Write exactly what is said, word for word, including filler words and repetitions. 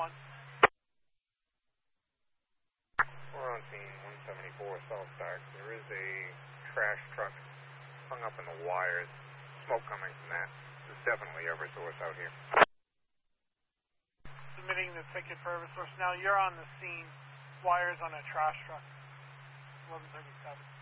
one. We're on scene one seventy-four South Stark. There is a trash truck hung up in the wires. Smoke coming from that. There's definitely Eversource out here. Submitting the ticket for Eversource. Now you're on the scene. Wires on a trash truck. eleven thirty-seven.